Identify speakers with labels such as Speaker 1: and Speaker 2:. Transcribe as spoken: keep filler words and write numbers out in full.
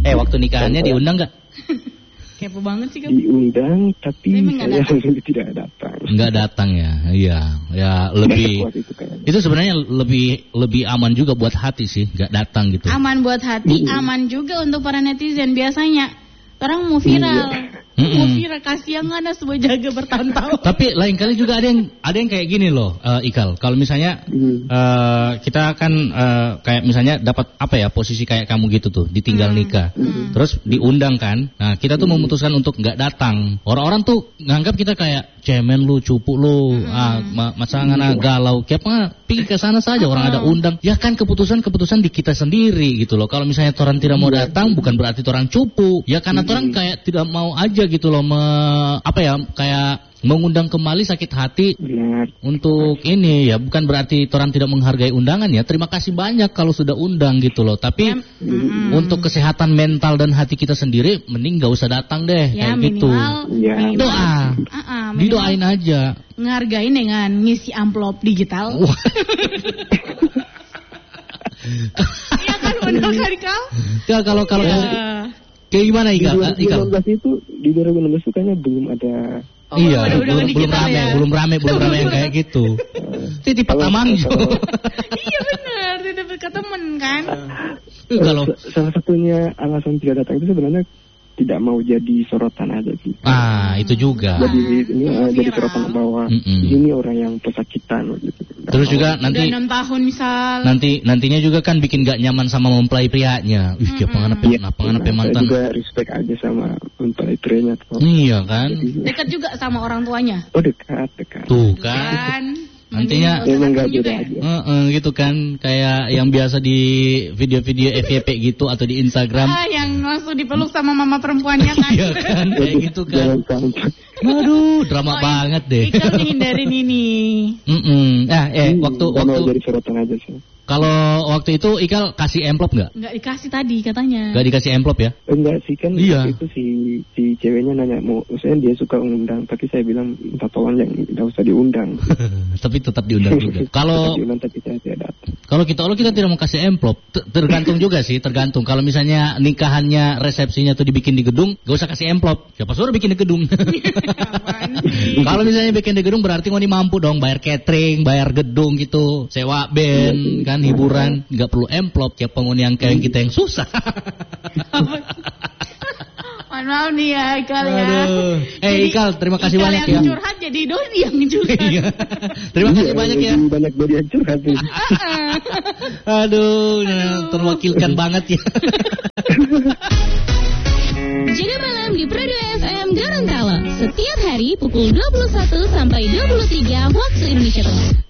Speaker 1: Eh, waktu nikahannya diundang nggak?
Speaker 2: Kepo banget sih, Kak.
Speaker 3: Diundang, tapi saya tidak datang.
Speaker 1: Nggak datang ya, iya. Ya lebih. Itu, itu sebenarnya lebih lebih aman juga buat hati sih, nggak datang gitu.
Speaker 2: Aman buat hati, hmm. aman juga untuk para netizen biasanya. Orang mau viral. Iya. Mau viral, kasihan ada sebuah jaga bertahun-tahun.
Speaker 1: Tapi lain kali juga ada yang ada yang kayak gini loh, uh, Ikal. Kalau misalnya mm. uh, kita kan uh, kayak misalnya dapat apa ya posisi kayak kamu gitu tuh, ditinggal mm. nikah, mm. terus diundang kan. Nah kita tuh mm. memutuskan untuk nggak datang. Orang-orang tuh nganggap kita kayak cemen lu, cupu lu, mm. ah, ma- masangan mm. galau. Kayak mah pergi ke sana saja, orang ada undang. Ya kan keputusan-keputusan di kita sendiri gitu loh. Kalau misalnya orang tidak mau datang, bukan berarti orang cupu. Ya karena orang kayak tidak mau aja gitu loh, me, apa ya, kayak mengundang kembali sakit hati. Benar. Untuk ini ya, bukan berarti orang tidak menghargai undangan ya. Terima kasih banyak kalau sudah undang gitu loh. Tapi mm. untuk kesehatan mental dan hati kita sendiri, mending gak usah datang deh
Speaker 2: ya,
Speaker 1: kayak
Speaker 2: minimal,
Speaker 1: gitu.
Speaker 2: Ya.
Speaker 1: Doa,
Speaker 2: uh-uh,
Speaker 1: didoain aja.
Speaker 2: Ngargain dengan ngisi amplop digital. Iya kan, benar kan Kak?
Speaker 1: Ya kalau kalau ya. Kayak gimana Ika?
Speaker 3: Di dua ribu enam belas itu, di dua ribu enam belas itu kayaknya belum ada.
Speaker 2: Oh,
Speaker 1: iya,
Speaker 2: udah,
Speaker 1: belum,
Speaker 2: udah
Speaker 1: belum rame,
Speaker 2: ya?
Speaker 1: belum rame, belum rame yang kayak gitu. Titip tamang.
Speaker 2: Iya benar, titip ke temen kan.
Speaker 3: Uh, kalau salah satunya alasan tidak datang itu sebenarnya tidak mau jadi sorotan aja sih.
Speaker 1: Ah, itu juga.
Speaker 3: Jadi ini uh, jadi sorotan bahwa Mm-mm. ini orang yang pesakitan gitu.
Speaker 1: Terus juga nanti
Speaker 2: udah enam tahun misal.
Speaker 1: Nanti nantinya juga kan bikin gak nyaman sama mempelai prianya. Ih, dia pengen apa?
Speaker 3: Ya,
Speaker 1: pengen apa mantan.
Speaker 3: Saya juga respect aja sama mempelai prianya.
Speaker 1: Iya kan?
Speaker 2: Dekat juga sama orang tuanya.
Speaker 3: Oh, dekat, dekat.
Speaker 1: Tuh kan. Nantinya
Speaker 3: memang gak beda aja.
Speaker 1: Uh, uh, gitu kan, kayak yang biasa di video-video F Y P gitu atau di Instagram.
Speaker 2: Ah, yang langsung dipeluk sama mama perempuannya kan.
Speaker 1: Iya kan, kayak gitu kan. Aduh, drama oh, banget deh.
Speaker 2: Ikal hindarin ini.
Speaker 1: Mm-mm. Nah, eh hmm, waktu waktu
Speaker 3: jadi sorotan aja sih.
Speaker 1: Kalau waktu itu Ikal kasih amplop nggak?
Speaker 2: Nggak dikasih tadi katanya.
Speaker 1: Nggak dikasih amplop ya?
Speaker 3: Enggak sih kan.
Speaker 1: Iya.
Speaker 3: Itu si si ceweknya nanya mau, maksudnya dia suka undang, tapi saya bilang minta tolong yang nggak usah diundang.
Speaker 1: Tapi tetap diundang juga. Kalau kalau kita kalau kita tidak mau kasih amplop, tergantung juga sih, tergantung. Kalau misalnya nikahannya resepsinya tuh dibikin di gedung, nggak usah kasih amplop. Siapa suruh bikin di gedung? Kalau misalnya bikin di gedung berarti ngoni mampu dong bayar catering, bayar gedung gitu, sewa band kan. Hiburan, nggak perlu amplop. Siapa ngoni yang kayak kita yang susah.
Speaker 2: Mohon maaf nih ya Ikal ya.
Speaker 1: Eh Ikal, terima kasih
Speaker 2: Ikal
Speaker 1: banyak
Speaker 2: yang
Speaker 1: ya.
Speaker 2: Curhat jadi Dodi yang curhat.
Speaker 1: Terima kasih banyak ya.
Speaker 3: Banyak Dodi yang curhat.
Speaker 1: Aduh, terwakilkan banget ya.
Speaker 4: Jaga malam di Pro dua F M Gorontalo. Setiap hari pukul dua puluh satu sampai dua puluh tiga waktu Indonesia Tengah.